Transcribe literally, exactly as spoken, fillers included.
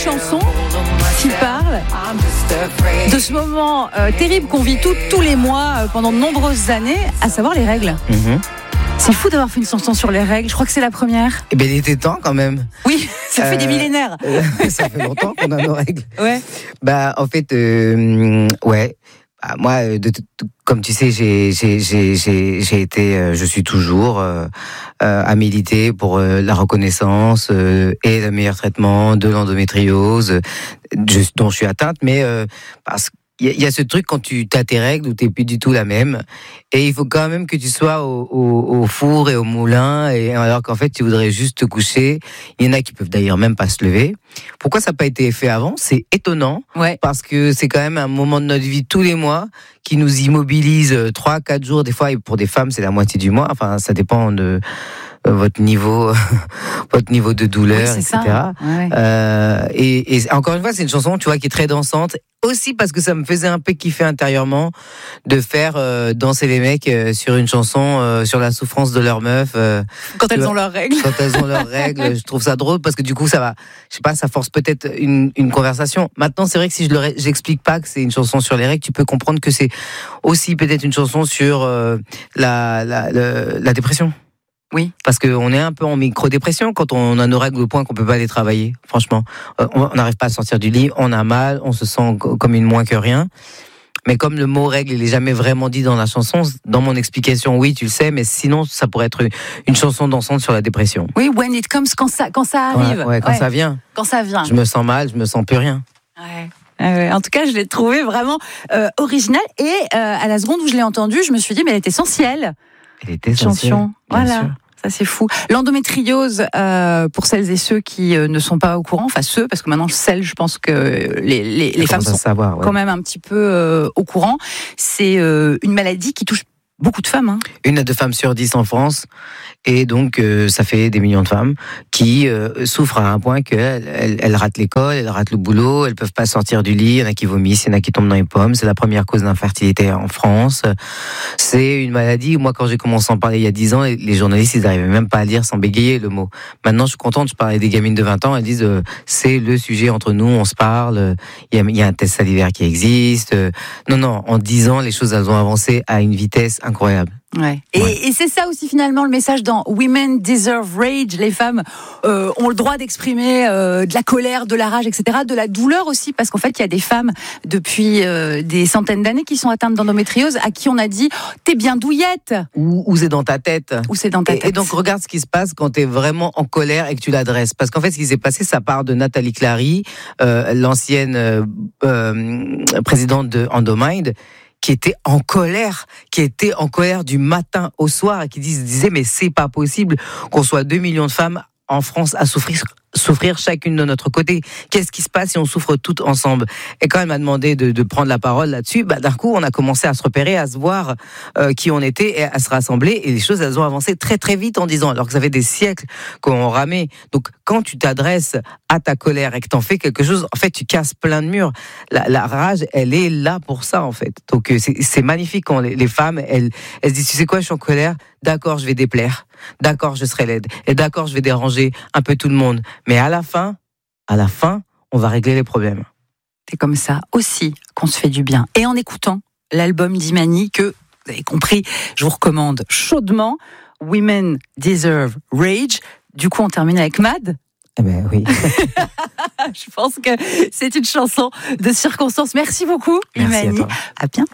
chanson qui parle de ce moment euh, terrible qu'on vit tout, tous les mois euh, pendant de nombreuses années, à savoir les règles. Mm-hmm. C'est fou d'avoir fait une chanson sur les règles. Je crois que c'est la première. Eh bien, il était temps quand même. Oui, ça euh, fait des millénaires. Euh, ça fait longtemps qu'on a nos règles. Ouais. Bah, en fait, euh, ouais. Bah, moi, de, de, de, comme tu sais, j'ai, j'ai, j'ai, j'ai, j'ai été, euh, je suis toujours euh, euh, à militer pour euh, la reconnaissance euh, et le meilleur traitement de l'endométriose, je, dont je suis atteinte, mais euh, parce que il y, y a ce truc quand tu as tes règles où t'es plus du tout la même, et il faut quand même que tu sois au, au, au four et au moulin, et alors qu'en fait tu voudrais juste te coucher. Il y en a qui peuvent d'ailleurs même pas se lever. Pourquoi ça n'a pas été fait avant ? C'est étonnant, ouais. Parce que c'est quand même un moment de notre vie tous les mois qui nous immobilise trois, quatre jours des fois, et pour des femmes c'est la moitié du mois. Enfin, ça dépend de votre niveau, votre niveau de douleur, oui, et cetera. Ouais. Euh, et, et encore une fois, c'est une chanson, tu vois, qui est très dansante. Aussi parce que ça me faisait un peu kiffer intérieurement de faire euh, danser les mecs euh, sur une chanson euh, sur la souffrance de leurs meufs. Euh, quand elles vois, ont leurs règles. Quand elles ont leurs règles, je trouve ça drôle parce que du coup, ça va, je sais pas, ça force peut-être une, une conversation. Maintenant, c'est vrai que si je le, j'explique pas que c'est une chanson sur les règles, tu peux comprendre que c'est aussi peut-être une chanson sur euh, la, la, la, la dépression. Oui. Parce qu'on est un peu en micro-dépression quand on a nos règles au point qu'on peut pas aller travailler, franchement. On n'arrive pas à sortir du lit, on a mal, on se sent comme une moins que rien. Mais comme le mot règle, il est jamais vraiment dit dans la chanson, dans mon explication, oui, tu le sais, mais sinon, ça pourrait être une chanson dansante sur la dépression. Oui, when it comes, quand ça, quand ça arrive. Ouais, ouais, quand ouais. ça vient. Quand ça vient. Je me sens mal, je me sens plus rien. Ouais. Euh, en tout cas, je l'ai trouvée vraiment euh, originale. Et euh, à la seconde où je l'ai entendue, je me suis dit, mais elle est essentielle. Elle est essentielle. Chanson. Voilà. Sûr. Ça, c'est fou. L'endométriose, euh, pour celles et ceux qui euh, ne sont pas au courant, enfin ceux, parce que maintenant, celles, je pense que les, les, les femmes sont savoir, ouais. quand même un petit peu euh, au courant. C'est euh, une maladie qui touche beaucoup de femmes. Hein. Une à deux femmes sur dix en France. Et donc, euh, ça fait des millions de femmes qui euh, souffrent à un point qu'elles elles, elles ratent l'école, elles ratent le boulot, elles peuvent pas sortir du lit, il y en a qui vomissent, il y en a qui tombent dans les pommes. C'est la première cause d'infertilité en France. C'est une maladie, moi, quand j'ai commencé à en parler il y a dix ans, les journalistes, ils n'arrivaient même pas à lire sans bégayer le mot. Maintenant, je suis contente, je parlais des gamines de vingt ans, elles disent euh, c'est le sujet entre nous, on se parle, il y a, il y a un test salivaire qui existe. Non, non, en dix ans, les choses, elles ont avancé à une vitesse incroyable. Ouais. Et, ouais. et c'est ça aussi finalement le message dans Women Deserve Rage. Les femmes euh, ont le droit d'exprimer euh, de la colère, de la rage, et cetera, de la douleur aussi, parce qu'en fait il y a des femmes depuis euh, des centaines d'années qui sont atteintes d'endométriose, à qui on a dit t'es bien douillette. Ou, ou c'est dans ta tête. Ou c'est dans ta et, tête. Et donc regarde ce qui se passe quand t'es vraiment en colère et que tu l'adresses. Parce qu'en fait ce qui s'est passé, ça part de Nathalie Clary, euh, l'ancienne euh, euh, présidente de Endomind, qui était en colère, qui était en colère du matin au soir et qui disait mais c'est pas possible qu'on soit deux millions de femmes en France à souffrir souffrir chacune de notre côté. Qu'est-ce qui se passe si on souffre toutes ensemble ? Et quand elle m'a demandé de, de prendre la parole là-dessus, bah, d'un coup, on a commencé à se repérer, à se voir euh, qui on était et à se rassembler. Et les choses, elles ont avancé très très vite en disant, alors que ça fait des siècles qu'on ramait. Donc, quand tu t'adresses à ta colère et que t'en fais quelque chose, en fait, tu casses plein de murs. La, la rage, elle est là pour ça, en fait. Donc, c'est, c'est magnifique quand les, les femmes, elles, elles se disent, tu sais quoi, je suis en colère, d'accord, je vais déplaire. D'accord, je serai laide. Et d'accord, je vais déranger un peu tout le monde. Mais à la fin, à la fin, on va régler les problèmes. C'est comme ça aussi qu'on se fait du bien. Et en écoutant l'album d'Imani, que, vous avez compris, je vous recommande chaudement, Women Deserve Rage. Du coup, on termine avec Mad. Eh ben oui. Je pense que c'est une chanson de circonstance. Merci beaucoup, Merci Imani. à toi. À bientôt.